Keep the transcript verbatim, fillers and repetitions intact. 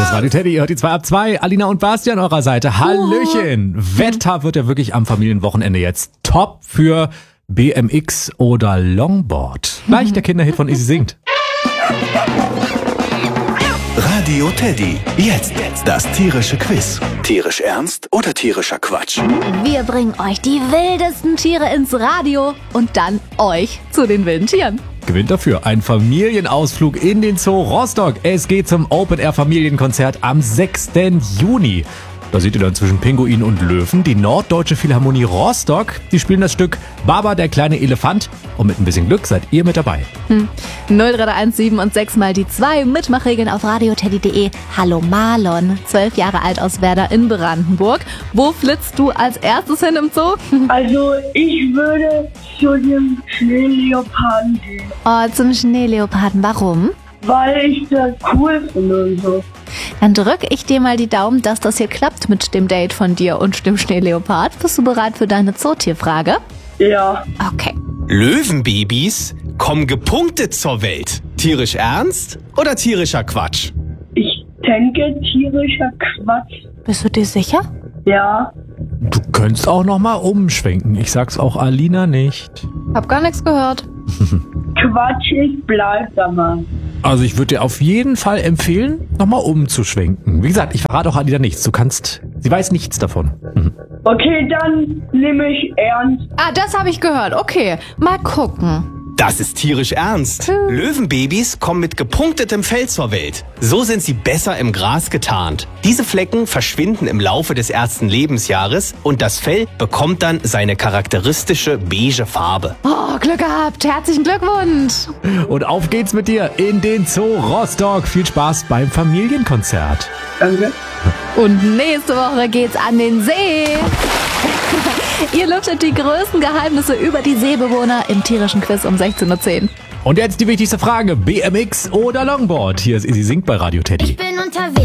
ist Radio Teddy, ihr hört die zwei ab zwei. Alina und Basti an eurer Seite. Hallöchen. Wetter wird ja wirklich am Familienwochenende jetzt top für B M X oder Longboard. Gleich der Kinderhit von Easy singt. Radio Teddy. Jetzt das tierische Quiz. Tierisch ernst oder tierischer Quatsch? Wir bringen euch die wildesten Tiere ins Radio und dann euch zu den wilden Tieren. Gewinnt dafür ein Familienausflug in den Zoo Rostock. Es geht zum Open-Air-Familienkonzert am sechsten Juni. Da seht ihr dann zwischen Pinguin und Löwen die Norddeutsche Philharmonie Rostock. Die spielen das Stück Baba, der kleine Elefant. Und mit ein bisschen Glück seid ihr mit dabei. Hm. null drei eins sieben und sechs mal die zwei. Mitmachregeln auf radioteddy punkt de. Hallo Marlon, zwölf Jahre alt aus Werder in Brandenburg. Wo flitzt du als erstes hin im Zoo? Also ich würde zu dem Schneeleoparden gehen. Oh, zum Schneeleoparden. Warum? Weil ich das cool finde und so. Dann drücke ich dir mal die Daumen, dass das hier klappt mit dem Date von dir und dem Schneeleopard. Bist du bereit für deine Zootierfrage? Ja. Okay. Löwenbabys kommen gepunktet zur Welt. Tierisch ernst oder tierischer Quatsch? Ich denke tierischer Quatsch. Bist du dir sicher? Ja. Du könntest auch noch mal umschwenken. Ich sag's auch Alina nicht. Hab gar nichts gehört. Quatsch, ich bleib dabei. Also ich würde dir auf jeden Fall empfehlen, nochmal umzuschwenken. Wie gesagt, ich verrate auch Alina nichts. Du kannst, sie weiß nichts davon. Mhm. Okay, dann nehme ich ernst. Ah, das habe ich gehört. Okay, mal gucken. Das ist tierisch ernst. Löwenbabys kommen mit gepunktetem Fell zur Welt. So sind sie besser im Gras getarnt. Diese Flecken verschwinden im Laufe des ersten Lebensjahres und das Fell bekommt dann seine charakteristische beige Farbe. Oh, Glück gehabt. Herzlichen Glückwunsch. Und auf geht's mit dir in den Zoo Rostock. Viel Spaß beim Familienkonzert. Danke. Und nächste Woche geht's an den See. Ihr lüftet die größten Geheimnisse über die Seebewohner im tierischen Quiz um sechzehn Uhr zehn. Und jetzt die wichtigste Frage. B M X oder Longboard? Hier ist Easy singt bei Radio Teddy. Ich bin unterwegs.